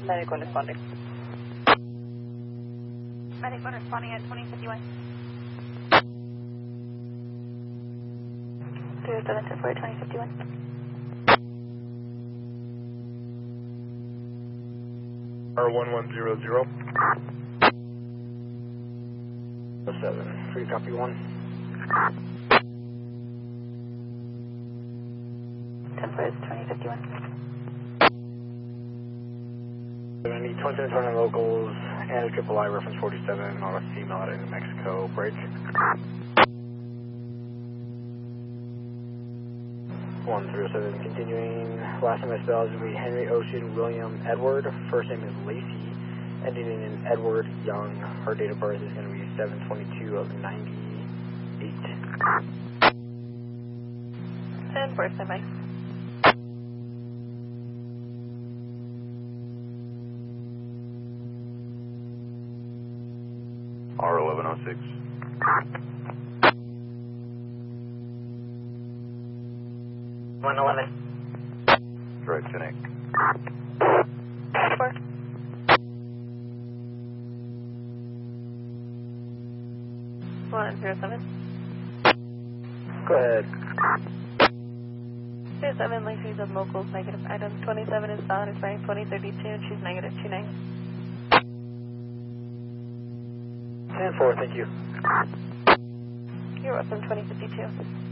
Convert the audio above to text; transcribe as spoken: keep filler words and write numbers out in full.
Medical responding. Medical responding at twenty fifty-one. zero seven two four, twenty fifty-one. R one one zero zero. seven, three copy one. ten four, twenty fifty-one. I need twenty-seven twenty locals and a triple I reference forty-seven on a female out of New Mexico. Break. one zero seven continuing. Last name I spelled is going to be Henry Ocean William Edward. First name is Lacey, ending in Edward Young. Her date of birth is going to be seven twenty-two of ninety-eight. ten four, stand by. R eleven oh six. one eleven. Direct connect. four. one zero seven. Go ahead. zero seven, Lacey's of locals, negative item. twenty-seven is bound, it's running twenty thirty-two, and she's negative two nine. ten four, thank you. You're welcome, twenty fifty-two.